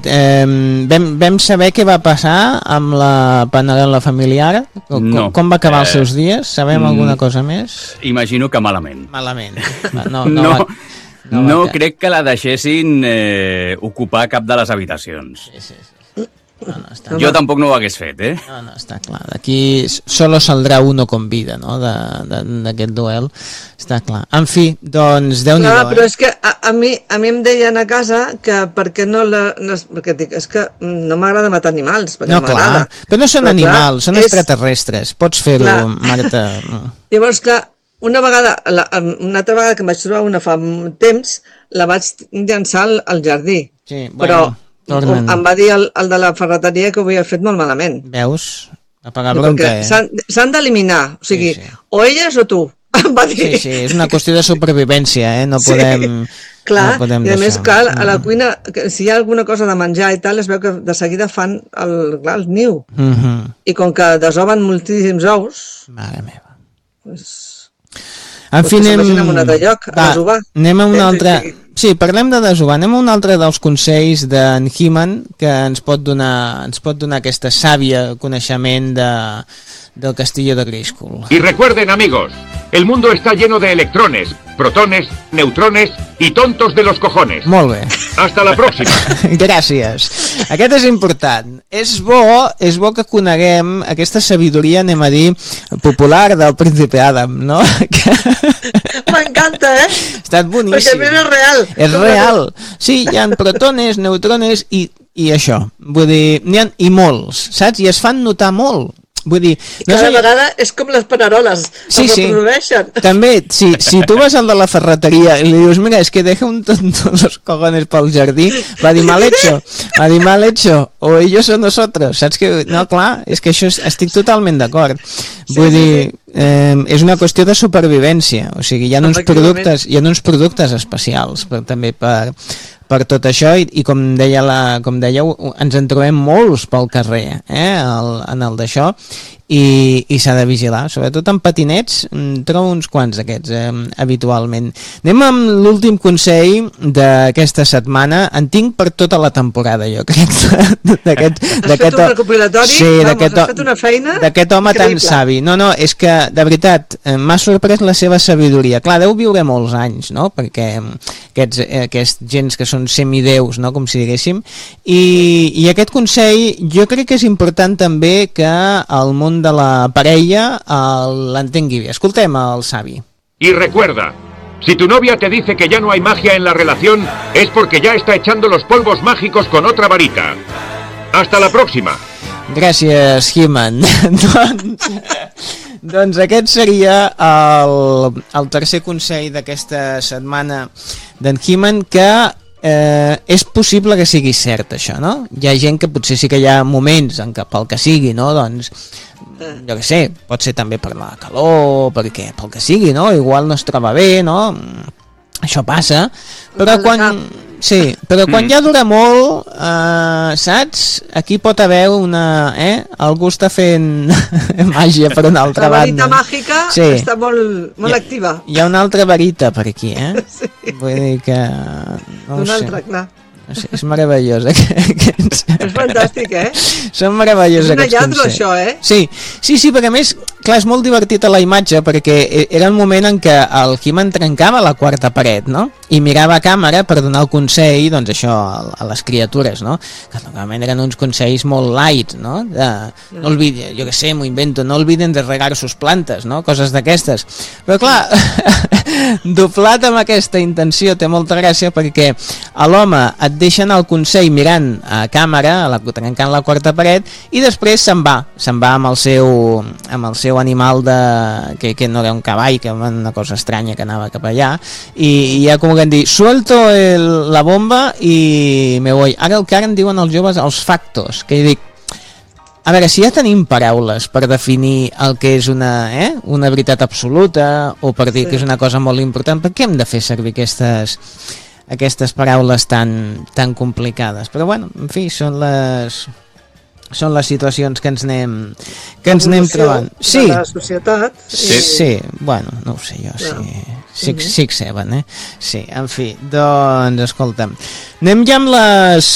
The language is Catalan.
vam saber què va passar amb la Panerela familiar? No. Com va acabar els seus dies? Sabem alguna cosa més? Imagino que malament. Malament. No crec que la deixessin ocupar cap de les habitacions. Sí. Jo tampoc no ho hagués fet, No, està clar. Aquí solo saldrà uno con vida, no?, d'aquest duel. Està clar. En fi, doncs, Déu-n'hi-do. Clar, però és que a mi em deien a casa que perquè no perquè dic, és que no m'agrada matar animals. No, clar. Però no són animals, són extraterrestres. Pots fer-ho, Marta. Llavors, clar, una altra vegada que em vaig trobar una fa un temps, la vaig llançar al jardí. Sí, però em va dir el de la ferreteria que ho havia fet molt malament. Veus? Apagar bronca, s'han d'eliminar, o sigui, o elles o tu, em va dir. Sí, és una qüestió de supervivència, no podem... Clar, i a més, clar, a la cuina, si hi ha alguna cosa de menjar i tal, es veu que de seguida fan el niu. I com que desoven moltíssims ous... Mare meva. En fi, anem a un altre lloc, a desovar. Anem a un altre... Sí, parlem de desovar. Anem a un altre dels consells d'en He-Man que ens pot donar aquesta sàvia coneixement del castillo de Grayskull. Y recuerden, amigos, el mundo está lleno de electrones, protones, neutrones y tontos de los cojones. Molt bé. Hasta la próxima. Gràcies. Aquest és important. És bo que coneguem aquesta sabidoria, anem a dir, popular del príncipe Adam, no? M'encanta, Ha estat boníssim. Perquè a més és real. És real. Sí, hi ha protones, neutrones i això. Vull dir, n'hi ha i molts, saps? I es fan notar molt. Vull dir... Cada vegada és com les paneroles, es reprodueixen. També, si tu vas al de la ferreteria i li dius, mira, és que deja un tonto los cojones pel jardí, va dir mal hecho, o ellos o nosotros, saps que... No, clar, és que això estic totalment d'acord. Vull dir, és una qüestió de supervivència, o sigui, hi ha uns productes especials també per tot això i com dèieu, ens en trobem molts pel carrer en el d'això i s'ha de vigilar, sobretot en patinets trobo uns quants d'aquests habitualment. Anem amb l'últim consell d'aquesta setmana, en tinc per tota la temporada, jo crec. Has fet un recopilatori? Sí, has fet una feina d'aquest home tan savi. No, és que de veritat m'ha sorprès la seva sabidoria. Clar, deu viure molts anys, no? Perquè aquests gens que són semideus, no? Com si diguéssim, i aquest consell jo crec que és important també que el món de la parella l'entengui bé. Escoltem el savi. Y recuerda, si tu novia te dice que ya no hay magia en la relación, es porque ya está echando los polvos mágicos con otra varita. Hasta la próxima. Gràcies, He-Man. Doncs aquest seria el tercer consell d'aquesta setmana d'en He-Man, que és possible que sigui cert això, no? Hi ha gent que potser sí que hi ha moments en què pel que sigui, no? Doncs, jo què sé, pot ser també per la calor, pel que sigui, no? Igual no es troba bé, no? Això passa, però quan ja dura molt, saps? Aquí pot haver algú està fent màgia per una altra banda. La varita màgica està molt activa. Hi ha una altra varita per aquí, Sí. Vull dir que... Una altra, clar. És meravellós. És fantàstic, Són meravellosos aquests consells. És una lladro, això, Sí, perquè a més, clar, és molt divertit a la imatge, perquè era el moment en què el He-Man trencava la quarta paret, no? I mirava a càmera per donar el consell, doncs això, a les criatures, no? Que normalment eren uns consells molt light, no? No olviden, jo què sé, m'ho invento, no olviden de regar sus plantes, no? Coses d'aquestes. Però clar, doblat amb aquesta intenció té molta gràcia, perquè a l'home et deixen el consell mirant a càmera, trencant la quarta paret, i després se'n va amb el seu animal que no era un cavall, que era una cosa estranya que anava cap allà, i ja com que dir, suelto la bomba i me voy. Ara el que ara en diuen els joves els factos, que dic, a veure, si ja tenim paraules per definir el que és una veritat absoluta, o per dir que és una cosa molt important, per què hem de fer servir aquestes paraules tan complicades? Però bueno, en fi, són les situacions que ens anem trobant. Sí. De la societat. Sí, bueno, no ho sé jo, sí. Six, Seven, Sí, en fi, doncs escolta'm, anem ja amb les